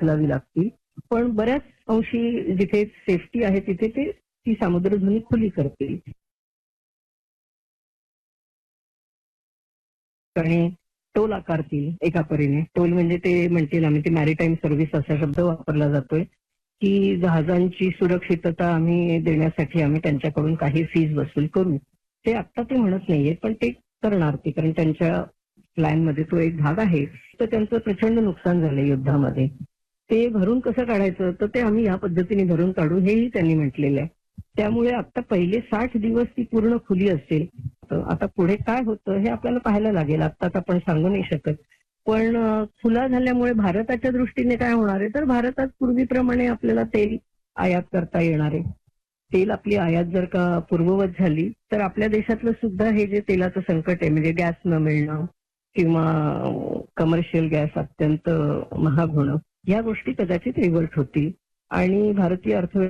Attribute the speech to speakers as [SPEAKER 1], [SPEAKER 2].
[SPEAKER 1] उचलावी लागतील. पण बऱ्याच अंशी जिथे सेफ्टी आहे तिथे ते ती सामुद्रधुनी खुली करतील. आणि टोल आकारतील एका परीने. टोल म्हणजे ते म्हणतील आम्ही ते मॅरीटाईम सर्व्हिस असा शब्द वापरला जातोय, की जहाजांची सुरक्षितता आम्ही देण्यासाठी आम्ही त्यांच्याकडून काही फीज वसूल करू. ते आत्ता ते म्हणत नाहीये, पण ते करणार ते, कारण त्यांच्या प्लॅनमध्ये तो एक भाग आहे. तर त्यांचं प्रचंड नुकसान झालं युद्धामध्ये. ते भरून कसं काढायचं, तर ते आम्ही या पद्धतीने भरून काढू हेही त्यांनी म्हटलेलं आहे. त्यामुळे आता पहिले 60 दिवस ती पूर्ण खुली असेल. आता पुढे काय होतं हे आपल्याला पाहायला लागेल. आत्ताच आपण सांगू नाही शकत. पण खुला झाल्यामुळे भारताच्या दृष्टीने काय होणार आहे, तर भारतात पूर्वीप्रमाणे आपल्याला तेल आयात करता येणार आहे. तेल आपली आयात जर का पूर्ववत झाली, तर आपल्या देशातलं सुद्धा हे जे तेलाचं संकट आहे, म्हणजे गॅस न मिळणं किंवा कमर्शियल गॅस अत्यंत महाग होणं, या गोष्टी कदाचित रिव्हर्ट होतील आणि भारतीय